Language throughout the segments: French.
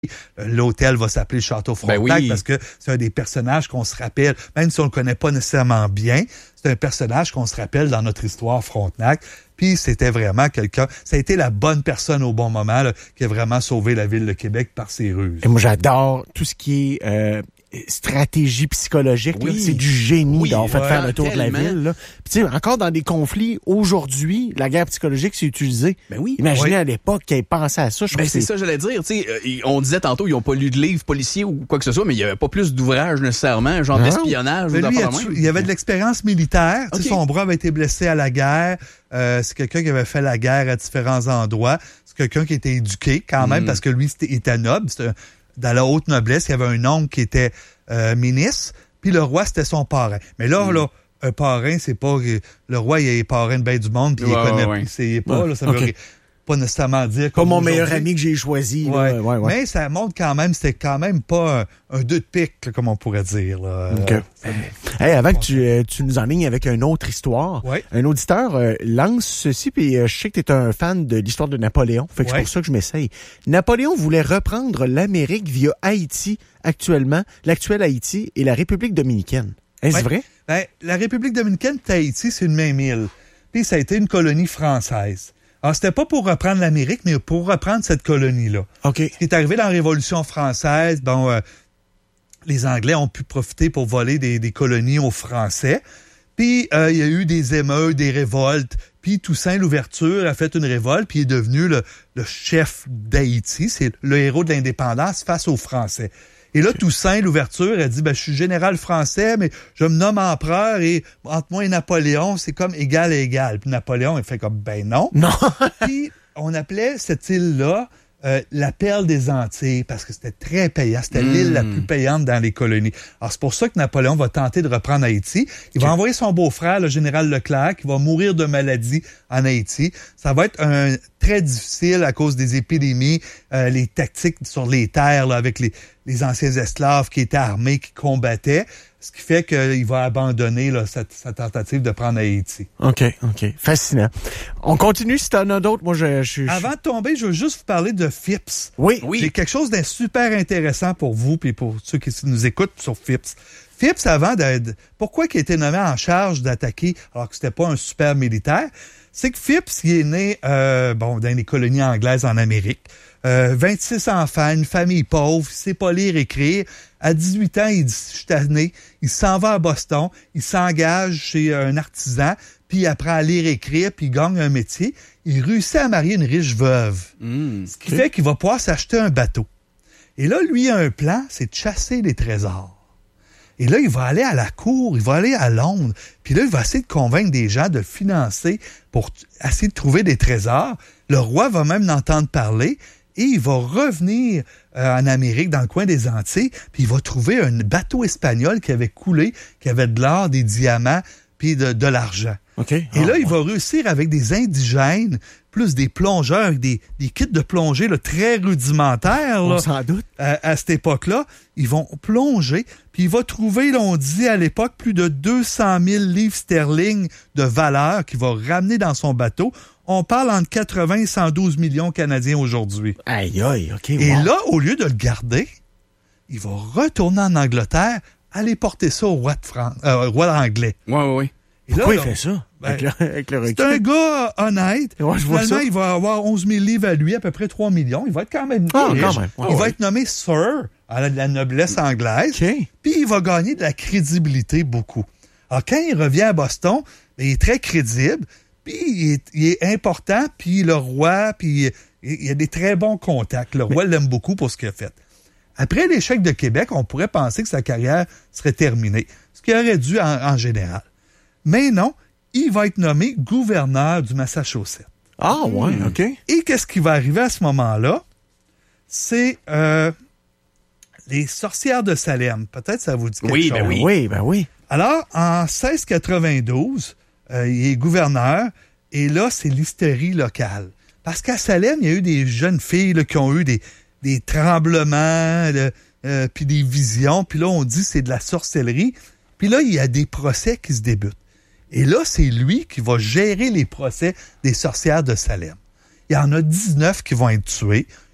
L'hôtel va s'appeler Château Frontenac parce que c'est un des personnages qu'on se rappelle, même si on le connaît pas nécessairement bien, c'est un personnage qu'on se rappelle dans notre histoire Frontenac. Puis c'était vraiment quelqu'un, ça a été la bonne personne au bon moment là, qui a vraiment sauvé la ville de Québec par ses ruses. Et moi, j'adore tout ce qui est stratégie psychologique. Là, c'est du génie d'avoir fait faire le tour de la ville. Là. Puis, encore dans des conflits, aujourd'hui, la guerre psychologique s'est utilisée. Imaginez à l'époque qu'ils pensaient à ça. C'est ça, j'allais dire. On disait tantôt, ils n'ont pas lu de livres policiers ou quoi que ce soit, mais il n'y avait pas plus d'ouvrages nécessairement, genre d'espionnage. Lui, il y avait de l'expérience militaire. Okay. Son bras avait été blessé à la guerre. C'est quelqu'un qui avait fait la guerre à différents endroits. C'est quelqu'un qui était éduqué quand même parce que lui, il était noble. Dans la haute noblesse, il y avait un oncle qui était ministre, puis le roi, c'était son parrain. Mais là, un parrain, c'est pas... Le roi, il est parrain de bien du monde, puis il connaît... C'est pas, là, ça veut pas nécessairement dire... Pas mon meilleur ami que j'ai choisi. Là. Mais ça montre quand même, c'était quand même pas un deux de pique, là, comme on pourrait dire. Là. Avant que tu nous enlignes avec une autre histoire, un auditeur lance ceci, puis je sais que tu es un fan de l'histoire de Napoléon, fait que c'est pour ça que je m'essaye. Napoléon voulait reprendre l'Amérique via Haïti, l'actuel Haïti et la République dominicaine. Est-ce vrai? La République dominicaine et Haïti, c'est une même île. Puis ça a été une colonie française. Alors, c'était pas pour reprendre l'Amérique, mais pour reprendre cette colonie-là. OK. Ce qui est arrivé dans la Révolution française, les Anglais ont pu profiter pour voler des colonies aux Français. Puis, il y a eu des émeutes, des révoltes. Puis, Toussaint Louverture a fait une révolte, puis il est devenu le chef d'Haïti. C'est le héros de l'indépendance face aux Français. Et là, Toussaint Louverture a dit, je suis général français, mais je me nomme empereur et entre moi et Napoléon, c'est comme égal à égal. Puis Napoléon, il fait comme, non. Non. Puis on appelait cette île-là la perle des Antilles parce que c'était très payant. C'était l'île la plus payante dans les colonies. Alors, c'est pour ça que Napoléon va tenter de reprendre Haïti. Il va envoyer son beau-frère, le général Leclerc, qui va mourir de maladie en Haïti. Ça va être très difficile à cause des épidémies, les tactiques sur les terres là, avec les anciens esclaves qui étaient armés, qui combattaient. Ce qui fait qu'il va abandonner là, sa tentative de prendre Haïti. OK. Fascinant. On continue si t'en as d'autres. Moi, Avant de tomber, je veux juste vous parler de Phipps. Oui. J'ai quelque chose de super intéressant pour vous et pour ceux qui nous écoutent sur Phipps. Phipps, pourquoi il a été nommé en charge d'attaquer alors que c'était pas un super militaire? C'est que Phipps, il est né dans les colonies anglaises en Amérique. 26 enfants, une famille pauvre, il sait pas lire, écrire. À 18 ans, il dit, je suis tanné. Il s'en va à Boston, il s'engage chez un artisan, puis il apprend à lire, écrire, puis il gagne un métier. Il réussit à marier une riche veuve. Ce qui fait qu'il va pouvoir s'acheter un bateau. Et là, lui, il a un plan, c'est de chasser les trésors. Et là, il va aller à la cour, il va aller à Londres, puis là, il va essayer de convaincre des gens de le financer pour essayer de trouver des trésors. Le roi va même l'entendre parler. Et il va revenir en Amérique, dans le coin des Antilles, puis il va trouver un bateau espagnol qui avait coulé, qui avait de l'or, des diamants, puis de l'argent. Okay. Et là, il va réussir avec des indigènes, plus des plongeurs, avec des kits de plongée là, très rudimentaires. Là, sans doute. À cette époque-là, ils vont plonger, puis il va trouver, là, on dit à l'époque, plus de 200 000 livres sterling de valeur qu'il va ramener dans son bateau. On parle entre 80 et 112 millions Canadiens aujourd'hui. Aïe, OK. Et là, au lieu de le garder, il va retourner en Angleterre, aller porter ça au roi anglais. Oui. Et pourquoi là, il fait ça? Avec le recul? C'est un gars honnête. Ouais, finalement, il va avoir 11 000 livres à lui, à peu près 3 millions. Il va être quand même riche. Il va être nommé Sir à la noblesse anglaise. Okay. Puis il va gagner de la crédibilité beaucoup. Alors, quand il revient à Boston, il est très crédible. Puis il est important, puis le roi, puis il a des très bons contacts. Le roi l'aime beaucoup pour ce qu'il a fait. Après l'échec de Québec, on pourrait penser que sa carrière serait terminée, ce qui aurait dû en général. Mais non, il va être nommé gouverneur du Massachusetts. Ah ouais, OK. Et qu'est-ce qui va arriver à ce moment-là? C'est les sorcières de Salem. Peut-être ça vous dit quelque chose. Oui. Alors, en 1692... il est gouverneur, et là, c'est l'hystérie locale. Parce qu'à Salem, il y a eu des jeunes filles là, qui ont eu des tremblements, puis des visions, puis là, on dit que c'est de la sorcellerie. Puis là, il y a des procès qui se débutent. Et là, c'est lui qui va gérer les procès des sorcières de Salem. Il y en a 19 qui vont être tués.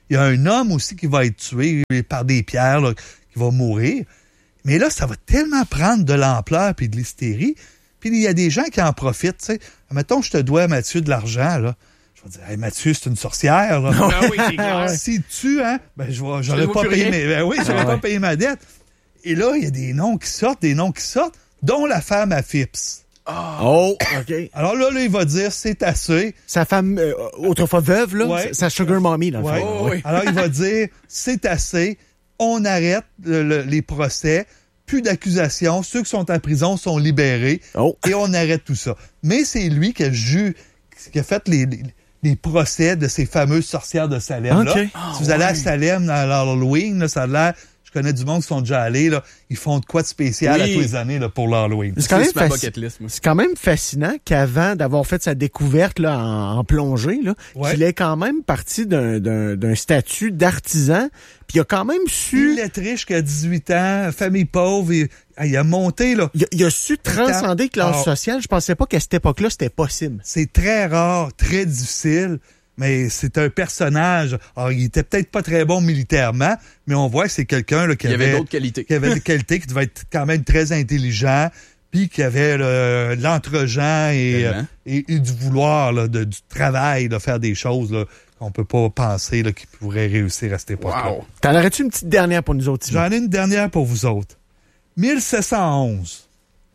Il y a un homme aussi qui va être tué par des pierres, là, qui va mourir. Mais là, ça va tellement prendre de l'ampleur puis de l'hystérie. Puis il y a des gens qui en profitent, tu sais. Mettons, je te dois, Mathieu, de l'argent, là. Je vais dire, hey, Mathieu, c'est une sorcière, là. Ah oui, c'est clair. Si tu, hein, ben, j'aurais pas payé j'aurais pas payé ma dette. Et là, il y a des noms qui sortent, dont la femme à Phipps. Oh, OK. Alors là, il va dire, c'est assez. Sa femme, autrefois veuve, là, Ouais. sa sugar mommy, dans le Ouais. fond. oui. Alors, il va dire, c'est assez, on arrête les procès, plus d'accusations, ceux qui sont en prison sont libérés, et on arrête tout ça. Mais c'est lui qui a fait les procès de ces fameuses sorcières de Salem. Okay. Là. Si vous allez à Salem dans l'Halloween, là, ça a l'air... Je connais du monde qui sont déjà allés, là. Ils font de quoi de spécial à tous les années là, pour l'Halloween. C'est quand même fascinant qu'avant d'avoir fait sa découverte là, en plongée, là, qu'il est quand même parti d'un statut d'artisan, puis il a quand même su... Il est riche qu'à 18 ans, famille pauvre, il a monté, là. Il a su transcender classe sociale. Je pensais pas qu'à cette époque-là, c'était possible. C'est très rare, très difficile. Mais c'est un personnage. Alors, il était peut-être pas très bon militairement, mais on voit que c'est quelqu'un là, qui avait d'autres qualités. Qui avait des qualités, qui devait être quand même très intelligent, puis qui avait l'entre-gens et du vouloir, là, du travail, de faire des choses là, qu'on peut pas penser là, qu'il pourrait réussir à cette époque-là. Wow. T'en aurais-tu une petite dernière pour nous autres? J'en ai une dernière pour vous autres. 1711.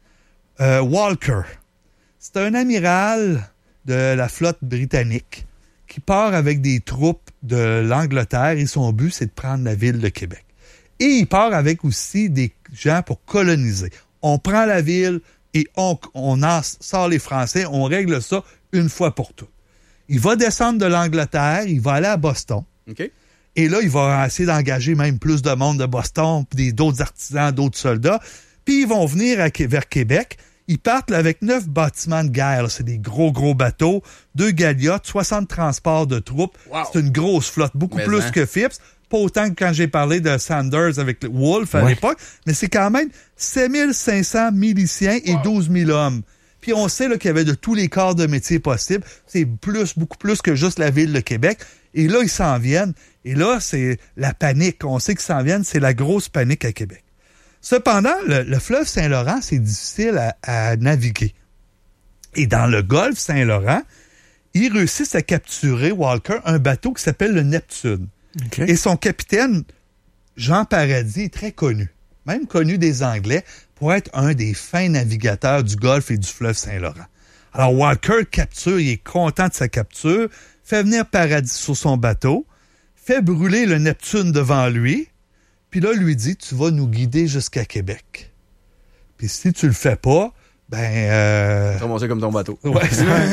Walker. C'est un amiral de la flotte britannique qui part avec des troupes de l'Angleterre et son but, c'est de prendre la ville de Québec. Et il part avec aussi des gens pour coloniser. On prend la ville et on en sort les Français, on règle ça une fois pour toutes. Il va descendre de l'Angleterre, il va aller à Boston. Okay. Et là, il va essayer d'engager même plus de monde de Boston, puis d'autres artisans, d'autres soldats. Puis ils vont venir vers Québec. Ils partent là, avec 9 bâtiments de guerre. Là. C'est des gros bateaux, 2 galiotes, 60 transports de troupes. Wow. C'est une grosse flotte, beaucoup plus que Phipps. Pas autant que quand j'ai parlé de Sanders avec Wolfe à l'époque, mais c'est quand même 7500 miliciens et 12 000 hommes. Puis on sait là, qu'il y avait de tous les corps de métier possibles. C'est beaucoup plus que juste la ville de Québec. Et là, ils s'en viennent. Et là, c'est la panique. On sait qu'ils s'en viennent. C'est la grosse panique à Québec. Cependant, le fleuve Saint-Laurent, c'est difficile à naviguer. Et dans le golfe Saint-Laurent, ils réussissent à capturer, Walker, un bateau qui s'appelle le Neptune. Okay. Et son capitaine, Jean Paradis, est très connu, même connu des Anglais, pour être un des fins navigateurs du golfe et du fleuve Saint-Laurent. Alors Walker capture, il est content de sa capture, fait venir Paradis sur son bateau, fait brûler le Neptune devant lui, puis là, lui dit, tu vas nous guider jusqu'à Québec. Puis si tu le fais pas, ben... Tu vas monter comme ton bateau. Ouais,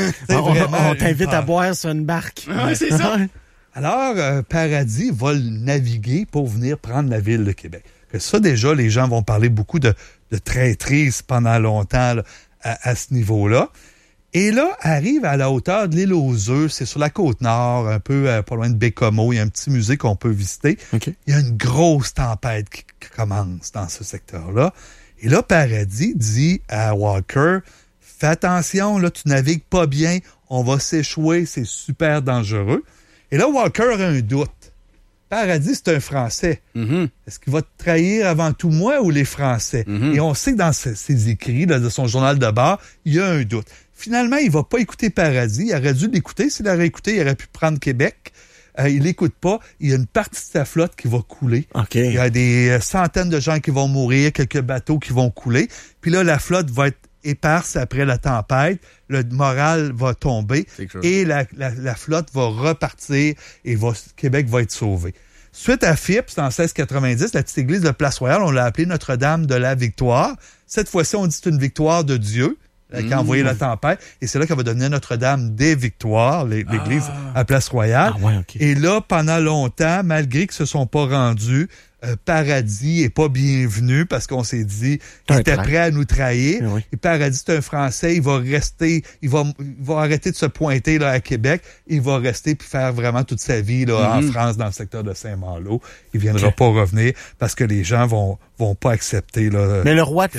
on t'invite à boire sur une barque. Ouais, c'est ça. Alors, Paradis va naviguer pour venir prendre la ville de Québec. Ça, déjà, les gens vont parler beaucoup de traîtrise pendant longtemps là, à ce niveau-là. Et là, arrive à la hauteur de l'île aux œufs, c'est sur la côte nord, un peu pas loin de Bécomo, il y a un petit musée qu'on peut visiter. Okay. Il y a une grosse tempête qui commence dans ce secteur-là. Et là, Paradis dit à Walker, fais attention, là, tu navigues pas bien, on va s'échouer, c'est super dangereux. Et là, Walker a un doute. Paradis, c'est un Français. Mm-hmm. Est-ce qu'il va te trahir avant tout moi ou les Français? Mm-hmm. Et on sait que dans ses écrits, là, de son journal de bord, il y a un doute. Finalement, il va pas écouter Paradis. Il aurait dû l'écouter. S'il avait écouté, il aurait pu prendre Québec. Il l'écoute pas. Il y a une partie de sa flotte qui va couler. Okay. Il y a des centaines de gens qui vont mourir, quelques bateaux qui vont couler. Puis là, la flotte va être éparse après la tempête. Le moral va tomber. Et la flotte va repartir et Québec va être sauvé. Suite à Phipps, en 1690, la petite église de Place-Royale, on l'a appelée Notre-Dame de la Victoire. Cette fois-ci, on dit que c'est une victoire de Dieu. Qui a envoyé la tempête, et c'est là qu'elle va devenir Notre-Dame des Victoires, l'église à Place-Royale. Ah ouais, okay. Et là, pendant longtemps, malgré qu'ils se sont pas rendus, Paradis est pas bienvenu parce qu'on s'est dit qu'il était prêt à nous trahir. Oui. Et Paradis, c'est un Français, il va rester, il va arrêter de se pointer là à Québec, il va rester puis faire vraiment toute sa vie là en France, dans le secteur de Saint-Malo. Il viendra pas revenir parce que les gens vont pas accepter là. Mais le roi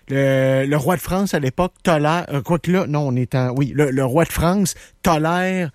de France à l'époque tolère, quoique là, non, on est en, oui, le roi de France tolère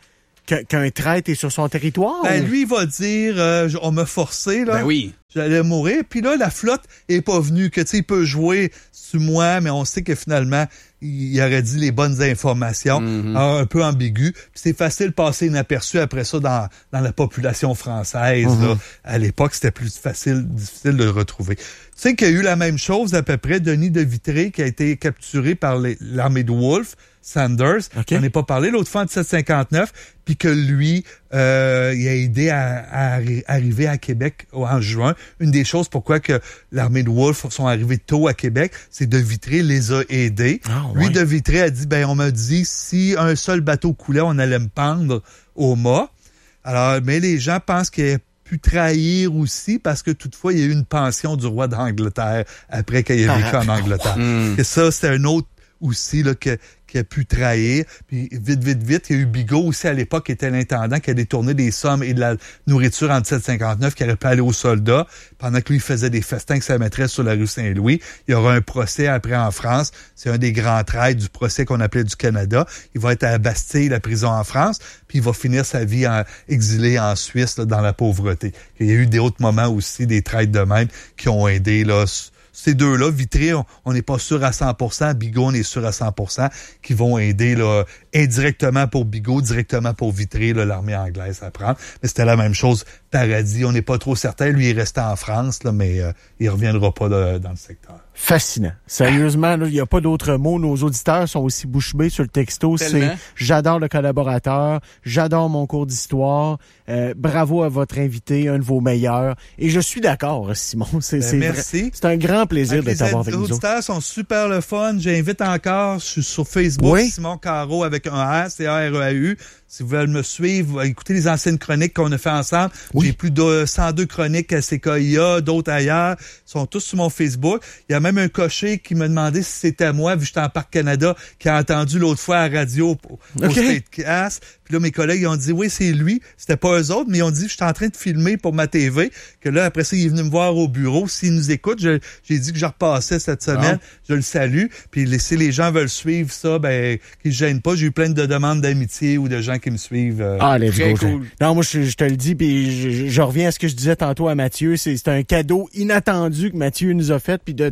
qu'un traître est sur son territoire? Lui, il va dire, on m'a forcé, là. Ben oui. J'allais mourir. Puis là, la flotte est pas venue. Que, tu sais, il peut jouer sur moi, mais on sait que finalement, il aurait dit les bonnes informations. Un peu ambigu. Puis c'est facile de passer inaperçu après ça dans la population française. Là. À l'époque, c'était plus difficile de le retrouver. Tu sais qu'il y a eu la même chose à peu près. Denis de Vitré qui a été capturé par l'armée de Wolfe. Sanders, on n'est pas parlé l'autre fois en 1759, puis que lui, il a aidé à arriver à Québec en juin. Une des choses pourquoi que l'armée de Wolfe sont arrivés tôt à Québec, c'est de Vitré les a aidés. Lui, de Vitré a dit, on m'a dit, si un seul bateau coulait, on allait me pendre au mât. Alors, mais les gens pensent qu'il a pu trahir aussi parce que toutefois, il y a eu une pension du roi d'Angleterre après qu'il ait vécu en Angleterre. Et ça, c'est un autre aussi là qui a pu trahir. Puis vite, il y a eu Bigot aussi à l'époque qui était l'intendant qui a détourné des sommes et de la nourriture en 1759 qui aurait pu aller aux soldats pendant que lui faisait des festins avec sa maîtresse sur la rue Saint-Louis. Il y aura un procès après en France. C'est un des grands traîtres du procès qu'on appelait du Canada. Il va être à la Bastille, la prison en France, puis il va finir sa vie exilé en Suisse là, dans la pauvreté. Il y a eu des autres moments aussi, des traîtres de même qui ont aidé là. Ces deux-là, Vitré, on n'est pas sûr à 100%, Bigot, on est sûr à 100%, qui vont aider là, indirectement pour Bigot, directement pour Vitré, là, l'armée anglaise à prendre. Mais c'était la même chose, Paradis, on n'est pas trop certain. Lui, il est resté en France, là, mais il reviendra pas dans le secteur. Fascinant. Sérieusement, il n'y a pas d'autres mots. Nos auditeurs sont aussi bouche bée sur le texto. Tellement. C'est « J'adore le collaborateur, j'adore mon cours d'histoire, bravo à votre invité, un de vos meilleurs. » Et je suis d'accord, Simon. Merci. C'est un grand plaisir de t'avoir avec nous autres. Les auditeurs sont super le fun. J'invite encore, je suis sur Facebook, Simon Carreau avec un R, C-A-R-E-A-U. Si vous voulez me suivre, écoutez les anciennes chroniques qu'on a fait ensemble. J'ai plus de 102 chroniques à CKIA, d'autres ailleurs. Ils sont tous sur mon Facebook. Il y a même un cocher qui m'a demandé si c'était moi, vu que j'étais en Parc Canada, qui a entendu l'autre fois à la radio au Statecast. Puis là, mes collègues, ils ont dit, oui, c'est lui. C'était pas eux autres, mais ils ont dit, je suis en train de filmer pour ma TV. Que là, après ça, il est venu me voir au bureau. S'il nous écoute, j'ai dit que je repassais cette semaine. Je le salue. Puis si les gens veulent suivre ça, qu'ils se gênent pas. J'ai eu plein de demandes d'amitié ou de gens qui me suivent. Très cool. Non, moi, je te le dis, puis je reviens à ce que je disais tantôt à Mathieu. C'est un cadeau inattendu que Mathieu nous a fait, puis de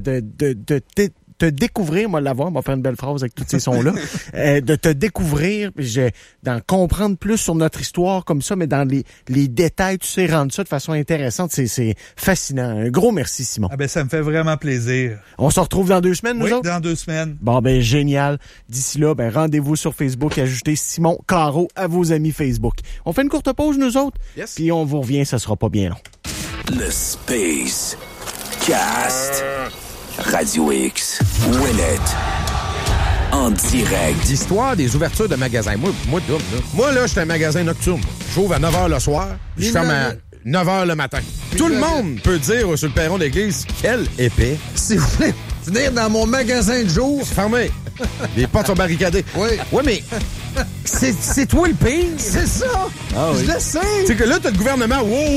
te découvrir, moi, l'avoir, on va faire une belle phrase avec tous ces sons-là, de te découvrir, d'en comprendre plus sur notre histoire comme ça, mais dans les détails, tu sais, rendre ça de façon intéressante, c'est fascinant. Un gros merci, Simon. Ça me fait vraiment plaisir. On se retrouve dans 2 semaines, nous autres? Oui, dans 2 semaines. Bon, génial. D'ici là, rendez-vous sur Facebook, ajoutez Simon Carreau à vos amis Facebook. On fait une courte pause, nous autres? Yes. Puis on vous revient, ça sera pas bien long. Le Space Cast. Radio X. Ouellet. En direct. L'histoire des ouvertures de magasins. Moi, là, je suis un magasin nocturne. J'ouvre à 9h le soir, je ferme à 9h le matin. Tout le monde peut dire sur le perron de l'église, quel épais. Si vous voulez venir dans mon magasin de jour... C'est fermé. Les portes sont barricadées. Oui. Ouais, mais c'est toi le pire. C'est ça. Je le sais. C'est que là, t'as le gouvernement.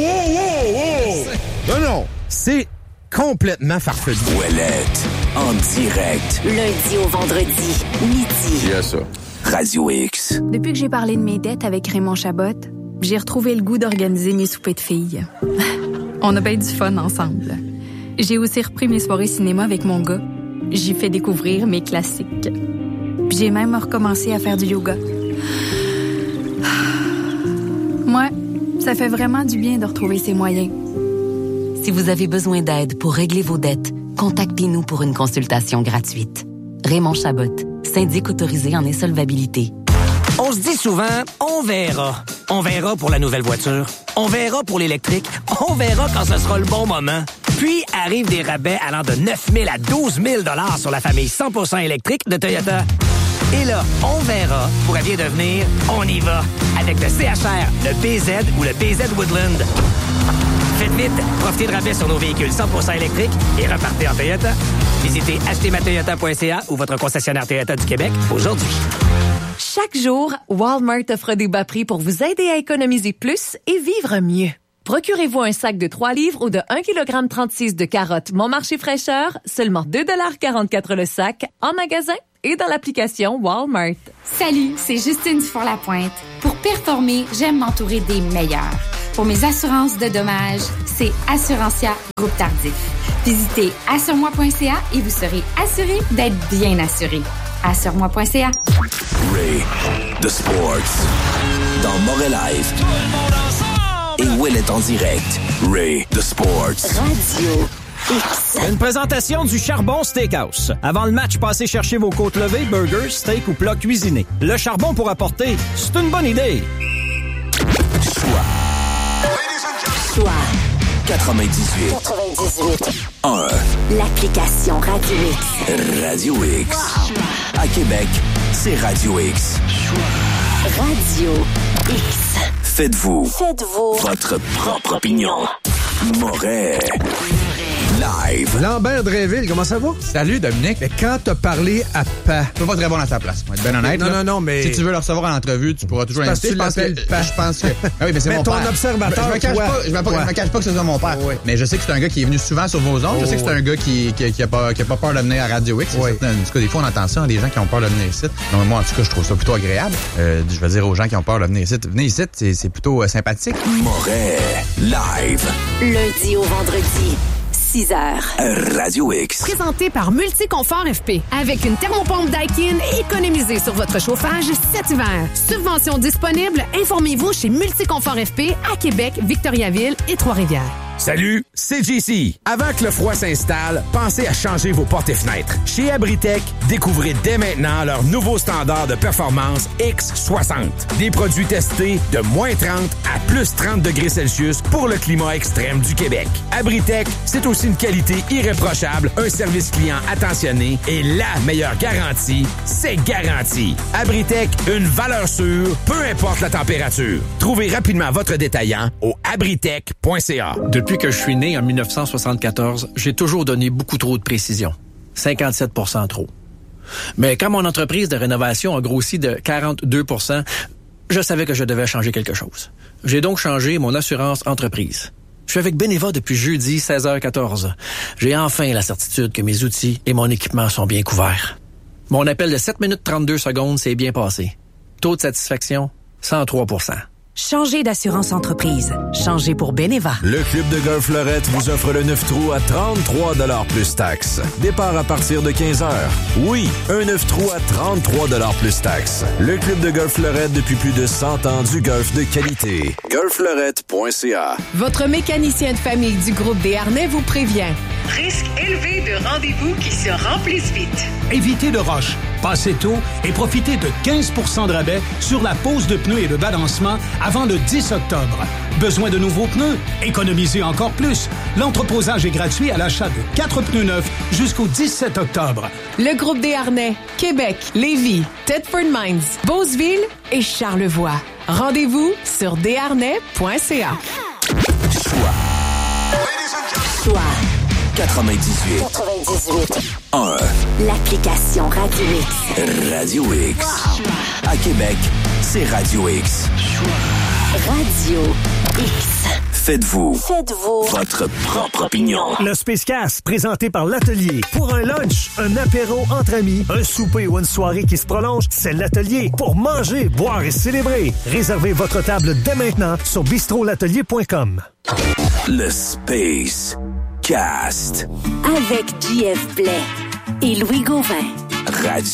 Wow. Non. C'est complètement farfelu. Ouellette, en direct. Lundi au vendredi, midi. Il y a ça. Radio X. Depuis que j'ai parlé de mes dettes avec Raymond Chabot, j'ai retrouvé le goût d'organiser mes soupers de filles. On a bien du fun ensemble. J'ai aussi repris mes soirées cinéma avec mon gars. J'y fais découvrir mes classiques. Puis j'ai même recommencé à faire du yoga. Moi, ça fait vraiment du bien de retrouver ses moyens. Si vous avez besoin d'aide pour régler vos dettes, contactez-nous pour une consultation gratuite. Raymond Chabot, syndic autorisé en insolvabilité. On se dit souvent, on verra. On verra pour la nouvelle voiture. On verra pour l'électrique. On verra quand ce sera le bon moment. Puis arrivent des rabais allant de 9 000 à 12 000 $ sur la famille 100% électrique de Toyota. Et là, on verra pourrait bien devenir on y va avec le CHR, le PZ ou le PZ Woodland. Faites vite, profitez de rabais sur nos véhicules 100% électriques et repartez en Toyota. Visitez achetezmatoyota.ca ou votre concessionnaire Toyota du Québec aujourd'hui. Chaque jour, Walmart offre des bas prix pour vous aider à économiser plus et vivre mieux. Procurez-vous un sac de 3 livres ou de 1,36 kg de carottes Mon Marché fraîcheur, seulement 2,44 $ le sac, en magasin et dans l'application Walmart. Salut, c'est Justine Dufour-Lapointe. Pour performer, j'aime m'entourer des meilleurs. Pour mes assurances de dommages, c'est Assurantia Groupe Tardif. Visitez assuremoi.ca et vous serez assuré d'être bien assuré. Assuremoi.ca. Ray, The Sports. Dans Morel Live. Et Ouellet en direct. Ray, The Sports. Radio X. Une présentation du Charbon Steakhouse. Avant le match, passez chercher vos côtes levées, burgers, steak ou plats cuisinés. Le charbon pour apporter, c'est une bonne idée. Choix 98 1. L'application Radio X. Radio X. Wow. À Québec, c'est Radio X. Radio X. Faites-vous votre propre opinion. Morel Live. Lambert Dréville, comment ça va? Salut, Dominique. Mais quand t'as parlé à Pa... Je peux pas très bon à sa place, moi, être bien honnête. Non, mais... Si tu veux le recevoir en entrevue, tu pourras toujours l'inviter. Je pense que... Ah oui, mais c'est mon ton père. Observateur, je me cache pas que ce soit mon père. Oui. Mais je sais que c'est un gars qui est venu souvent sur vos ondes. Je sais que c'est un gars qui a pas peur de venir à Radio X. Oui. En tout cas, des fois, on entend ça, des gens qui ont peur de venir ici. Donc, moi, en tout cas, je trouve ça plutôt agréable. Je veux dire aux gens qui ont peur de venir ici. Venez ici, c'est plutôt sympathique. Morel Live. Lundi au vendredi. 6h. Radio X. Présenté par Multiconfort FP. Avec une thermopompe Daikin, économisez sur votre chauffage cet hiver. Subvention disponible. Informez-vous chez Multiconfort FP à Québec, Victoriaville et Trois-Rivières. Salut, c'est JC. Avant que le froid s'installe, pensez à changer vos portes et fenêtres. Chez Abritech, découvrez dès maintenant leur nouveau standard de performance X60. Des produits testés de moins 30 à plus 30 degrés Celsius pour le climat extrême du Québec. Abritech, c'est aussi une qualité irréprochable, un service client attentionné et la meilleure garantie, c'est garanti. Abritech, une valeur sûre, peu importe la température. Trouvez rapidement votre détaillant au abritech.ca. Depuis que je suis né en 1974, j'ai toujours donné beaucoup trop de précision. 57% trop. Mais quand mon entreprise de rénovation a grossi de 42 %, je savais que je devais changer quelque chose. J'ai donc changé mon assurance entreprise. Je suis avec Beneva depuis jeudi 16h14. J'ai enfin la certitude que mes outils et mon équipement sont bien couverts. Mon appel de 7 minutes 32 secondes s'est bien passé. Taux de satisfaction, 103 %. Changez d'assurance entreprise. Changez pour Beneva. Le Club de golf Lorette vous offre le 9 trous à 33 $ plus taxes. Départ à partir de 15 h. Oui, un 9 trous à 33 $ plus taxes. Le Club de golf Lorette depuis plus de 100 ans du golf de qualité. golflorette.ca. Votre mécanicien de famille du groupe Desharnais vous prévient. Risque élevé de rendez-vous qui se remplissent vite. Évitez de rush. Passez tôt et profitez de 15 % de rabais sur la pose de pneus et de balancement avant le 10 octobre. Besoin de nouveaux pneus? Économisez encore plus. L'entreposage est gratuit à l'achat de 4 pneus neufs jusqu'au 17 octobre. Le groupe Desharnais, Québec, Lévis, Thetford Mines, Beauceville et Charlevoix. Rendez-vous sur desharnais.ca. Choix 98 1. L'application Radio X. Radio X. Wow. À Québec, c'est Radio X. Radio X. Faites-vous votre propre opinion. Le Spacecast, présenté par l'Atelier. Pour un lunch, un apéro entre amis, un souper ou une soirée qui se prolonge, c'est l'Atelier. Pour manger, boire et célébrer. Réservez votre table dès maintenant sur bistrolatelier.com. Le Space Cast. Avec JF Blais et Louis Gauvin. Radio